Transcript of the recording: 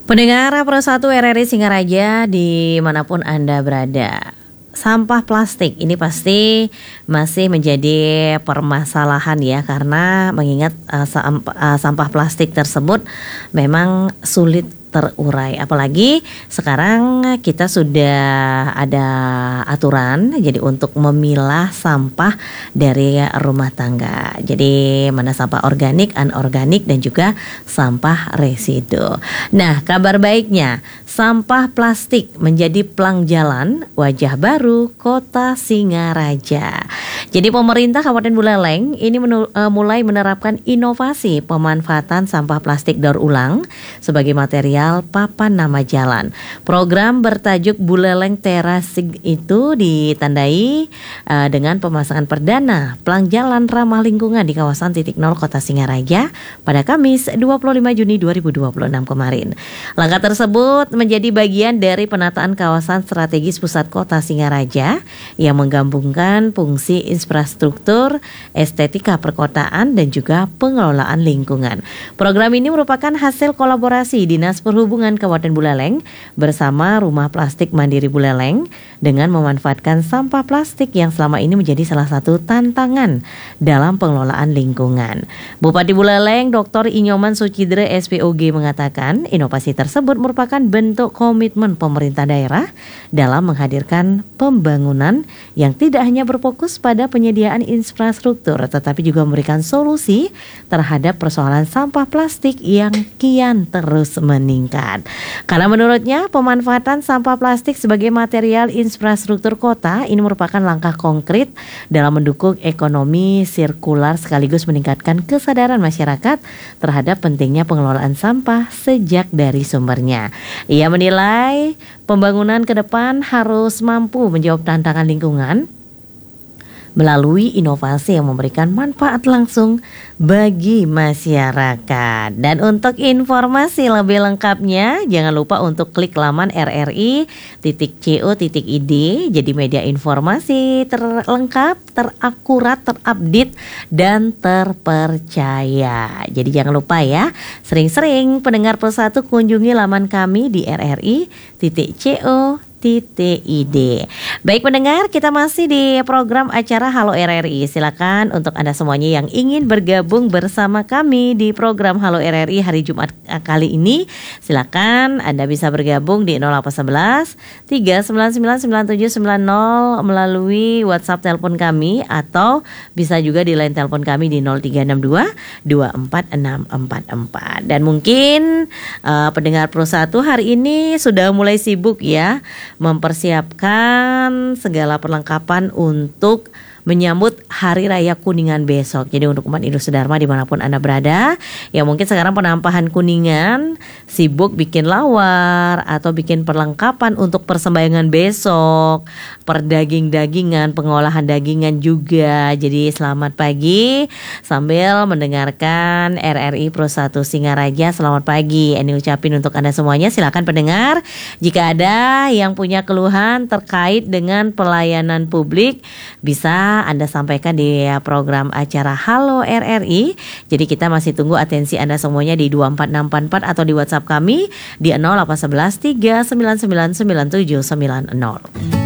Pendengar Pro 1 RRI Singaraja dimanapun Anda berada, sampah plastik ini pasti masih menjadi permasalahan ya, karena mengingat sampah plastik tersebut memang sulit terurai. Apalagi sekarang kita sudah ada aturan jadi untuk memilah sampah dari rumah tangga. Jadi mana sampah organik, anorganik dan juga sampah residu. Nah, kabar baiknya sampah plastik menjadi pelang jalan wajah baru Kota Singaraja. Jadi pemerintah Kabupaten Buleleng ini mulai menerapkan inovasi pemanfaatan sampah plastik daur ulang sebagai material papan nama jalan. Program bertajuk Buleleng Terasig itu ditandai dengan pemasangan perdana pelang jalan ramah lingkungan di kawasan titik nol Kota Singaraja pada Kamis 25 Juni 2026 kemarin. Langkah tersebut menjadi bagian dari penataan kawasan strategis pusat Kota Singaraja yang menggabungkan fungsi infrastruktur, estetika perkotaan dan juga pengelolaan lingkungan. Program ini merupakan hasil kolaborasi Dinas Perhubungan Kabupaten Buleleng bersama Rumah Plastik Mandiri Buleleng dengan memanfaatkan sampah plastik yang selama ini menjadi salah satu tantangan dalam pengelolaan lingkungan. Bupati Buleleng Dr. Inyoman Sucidre SPOG mengatakan inovasi tersebut merupakan bentuk komitmen pemerintah daerah dalam menghadirkan pembangunan yang tidak hanya berfokus pada penyediaan infrastruktur tetapi juga memberikan solusi terhadap persoalan sampah plastik yang kian terus meningkat. Karena menurutnya pemanfaatan sampah plastik sebagai material infrastruktur kota ini merupakan langkah konkret dalam mendukung ekonomi sirkular sekaligus meningkatkan kesadaran masyarakat terhadap pentingnya pengelolaan sampah sejak dari sumbernya. Ia menilai pembangunan ke depan harus mampu menjawab tantangan lingkungan melalui inovasi yang memberikan manfaat langsung bagi masyarakat. Dan untuk informasi lebih lengkapnya jangan lupa untuk klik laman rri.co.id. Jadi media informasi terlengkap, terakurat, terupdate dan terpercaya. Jadi jangan lupa ya, sering-sering pendengar Pro 1 kunjungi laman kami di rri.co.id. Baik pendengar, kita masih di program acara Halo RRI. Silakan untuk Anda semuanya yang ingin bergabung bersama kami di program Halo RRI hari Jumat kali ini, silakan Anda bisa bergabung di 0811 3999790 melalui WhatsApp telepon kami, atau bisa juga di line telepon kami di 0362 246644. Dan mungkin pendengar Pro 1 hari ini sudah mulai sibuk ya mempersiapkan segala perlengkapan untuk menyambut Hari Raya Kuningan besok. Jadi untuk umat Hindu Sedharma dimanapun Anda berada, ya mungkin sekarang penampahan Kuningan sibuk bikin lawar atau bikin perlengkapan untuk persembahyangan besok, perdaging-dagingan, pengolahan dagingan juga. Jadi selamat pagi sambil mendengarkan RRI Pro 1 Singaraja. Selamat pagi ini ucapin untuk Anda semuanya. Silakan pendengar, jika ada yang punya keluhan terkait dengan pelayanan publik bisa Anda sampaikan di program acara Halo RRI. Jadi kita masih tunggu atensi Anda semuanya di 24644 atau di WhatsApp kami di 0811 3999790.